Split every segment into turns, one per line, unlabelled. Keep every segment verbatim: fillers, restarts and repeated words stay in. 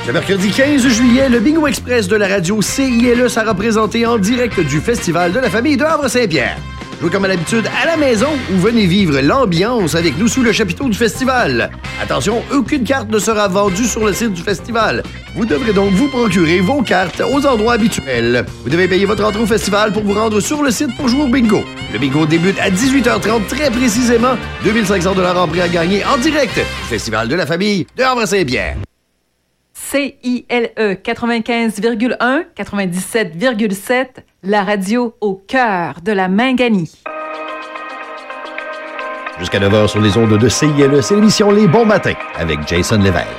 Le mercredi quinze juillet, le Bingo Express de la radio C I L E sera présenté en direct du Festival de la famille de Havre-Saint-Pierre. Jouez comme à l'habitude à la maison ou venez vivre l'ambiance avec nous sous le chapiteau du festival. Attention, aucune carte ne sera vendue sur le site du festival. Vous devrez donc vous procurer vos cartes aux endroits habituels. Vous devez payer votre entrée au festival pour vous rendre sur le site pour jouer au bingo. Le bingo débute à dix-huit heures trente très précisément. deux mille cinq cents dollars en prix à gagner en direct du Festival de la famille de Havre-Saint-Pierre.
C I L E quatre-vingt-quinze virgule un, quatre-vingt-dix-sept virgule sept, la radio au cœur de la Minganie.
Jusqu'à neuf heures sur les ondes de C I L E, c'est l'émission Les Bons Matins avec Jason Lévesque.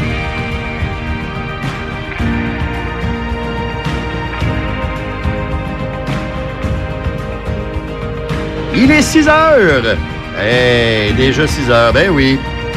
Il est six heures! Hey, déjà six heures, ben oui.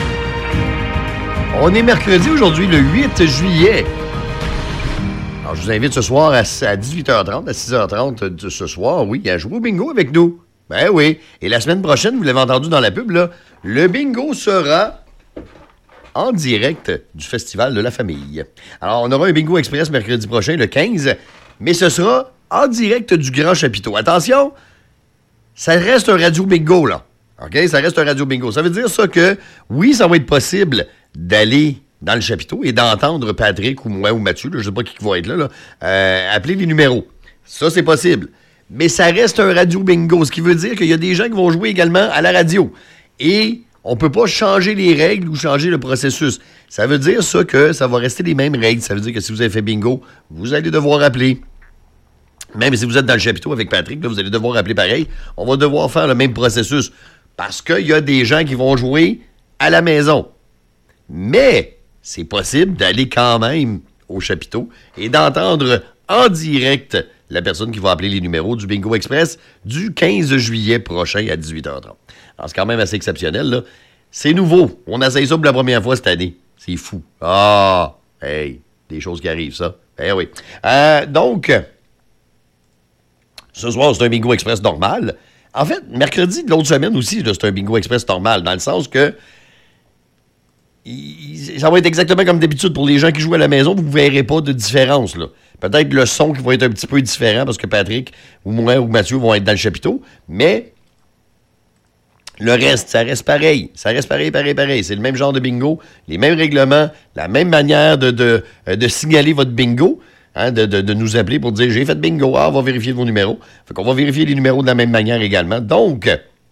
On est mercredi aujourd'hui, le huit juillet. Alors, je vous invite ce soir à, à dix-huit heures trente, à six heures trente de ce soir, oui, à jouer au bingo avec nous. Ben oui. Et la semaine prochaine, vous l'avez entendu dans la pub, là, le bingo sera en direct du Festival de la famille. Alors, on aura un bingo express mercredi prochain, le quinze, mais ce sera en direct du Grand Chapiteau. Attention, ça reste un radio bingo, là. OK? Ça reste un radio bingo. Ça veut dire ça que, oui, ça va être possible d'aller dans le chapiteau et d'entendre Patrick ou moi ou Mathieu, là, je ne sais pas qui va être là, là euh, appeler les numéros. Ça, c'est possible. Mais ça reste un radio bingo, ce qui veut dire qu'il y a des gens qui vont jouer également à la radio. Et on ne peut pas changer les règles ou changer le processus. Ça veut dire ça que ça va rester les mêmes règles. Ça veut dire que si vous avez fait bingo, vous allez devoir appeler. Même si vous êtes dans le chapiteau avec Patrick, là, vous allez devoir appeler pareil. On va devoir faire le même processus. Parce qu'il y a des gens qui vont jouer à la maison. Mais c'est possible d'aller quand même au chapiteau et d'entendre en direct la personne qui va appeler les numéros du Bingo Express du quinze juillet prochain à dix-huit heures trente. Alors, c'est quand même assez exceptionnel, là. C'est nouveau. On essaye ça pour la première fois cette année. C'est fou. Ah! Hey! Des choses qui arrivent, ça. Eh oui. Euh, donc, ce soir, c'est un Bingo Express normal. En fait, mercredi de l'autre semaine aussi, là, c'est un Bingo Express normal, dans le sens que il, ça va être exactement comme d'habitude. Pour les gens qui jouent à la maison, vous ne verrez pas de différence, là. Peut-être le son qui va être un petit peu différent parce que Patrick ou moi ou Mathieu vont être dans le chapiteau, mais le reste, ça reste pareil. Ça reste pareil, pareil, pareil. C'est le même genre de bingo, les mêmes règlements, la même manière de, de, de signaler votre bingo, hein, de, de, de nous appeler pour dire « J'ai fait bingo, ah, on va vérifier vos numéros. » Fait qu'on va vérifier les numéros de la même manière également. Donc,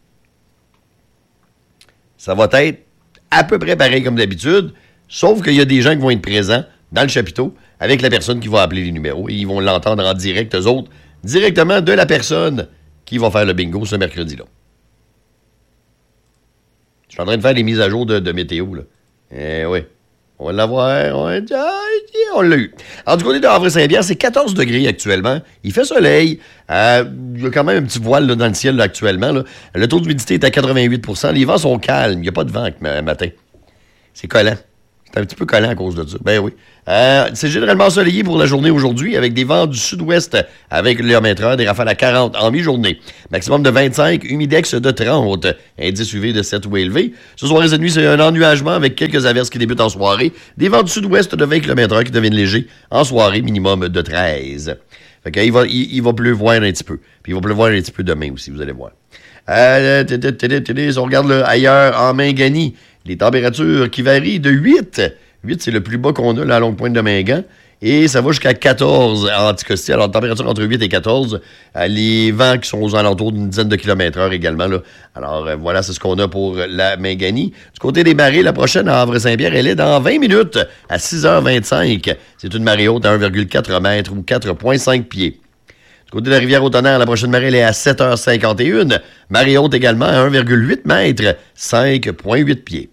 ça va être à peu près pareil comme d'habitude, sauf qu'il y a des gens qui vont être présents dans le chapiteau avec la personne qui va appeler les numéros et ils vont l'entendre en direct, eux autres, directement de la personne qui va faire le bingo ce mercredi-là. Je suis en train de faire les mises à jour de, de météo, là. Eh oui. On va l'avoir. On, on l'a eu. Alors, du côté de Havre-Saint-Pierre, c'est quatorze degrés actuellement. Il fait soleil. Euh, il y a quand même un petit voile là, dans le ciel là, actuellement. Là. Le taux d'humidité est à quatre-vingt-huit pour cent. Les vents sont calmes. Il n'y a pas de vent ce matin. C'est collant. C'est un petit peu collant à cause de ça. Ben oui. Euh, c'est généralement ensoleillé pour la journée aujourd'hui avec des vents du sud-ouest avec le kilomètre heure, des rafales à quarante en mi-journée. Maximum de vingt-cinq, humidex de trente. Indice U V de sept ou élevé. Ce soir et cette nuit, c'est un ennuagement avec quelques averses qui débutent en soirée. Des vents du sud-ouest de vingt kilomètres heure qui deviennent légers en soirée, minimum de treize. Fait qu'il va, il, il va pleuvoir un petit peu. Puis il va pleuvoir un petit peu demain aussi, vous allez voir. Euh, si on regarde là, ailleurs en Minganie, les températures qui varient de huit. huit, c'est le plus bas qu'on a là, à Longue Pointe de Mingan. Et ça va jusqu'à quatorze en Anticosti. Alors, température entre huit et quatorze. Euh, les vents qui sont aux alentours d'une dizaine de kilomètres heure également. Là. Alors, euh, voilà, c'est ce qu'on a pour la Minganie. Du côté des marées, la prochaine à Havre-Saint-Pierre, elle est dans vingt minutes à six heures vingt-cinq. C'est une marée haute à un virgule quatre mètres ou quatre virgule cinq pieds. Du côté de la rivière au Tonnerre, la prochaine marée, elle est à sept heures cinquante et une. Marée haute également à un virgule huit mètres, cinq virgule huit pieds.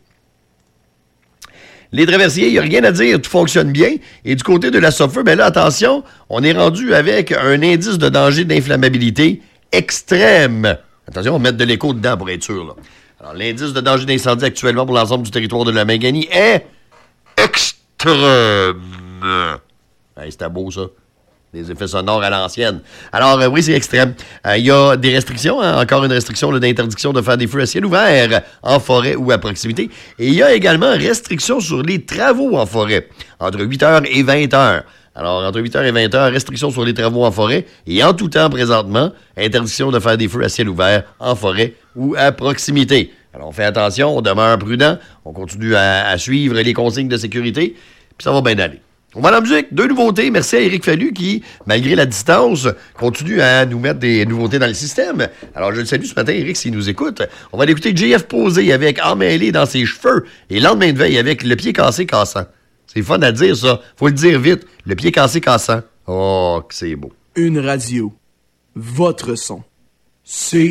Les traversiers, il n'y a rien à dire, tout fonctionne bien. Et du côté de la Sofeu, bien là, attention, on est rendu avec un indice de danger d'inflammabilité extrême. Attention, on va mettre de l'écho dedans pour être sûr. Là. Alors, l'indice de danger d'incendie actuellement pour l'ensemble du territoire de la Minganie est extrême. Hey, c'était beau, ça. Des effets sonores à l'ancienne. Alors, euh, oui, c'est extrême. Il euh, y a des restrictions, hein, encore une restriction là, d'interdiction de faire des feux à ciel ouvert en forêt ou à proximité. Et il y a également restriction sur les travaux en forêt, entre huit heures et vingt heures. Alors, entre huit heures et vingt heures, restriction sur les travaux en forêt. Et en tout temps, présentement, interdiction de faire des feux à ciel ouvert en forêt ou à proximité. Alors, on fait attention, on demeure prudent, on continue à, à suivre les consignes de sécurité, puis ça va bien aller. On va à la musique, deux nouveautés. Merci à Éric Fallu qui, malgré la distance, continue à nous mettre des nouveautés dans le système. Alors, je le salue ce matin, Éric, s'il nous écoute. On va l'écouter J F Posé avec Emmêlé dans ses cheveux et Lendemain de veille avec Le pied cassé cassant. C'est fun à dire, ça. Faut le dire vite. Le pied cassé cassant. Oh, que c'est beau.
Une radio. Votre son. C'est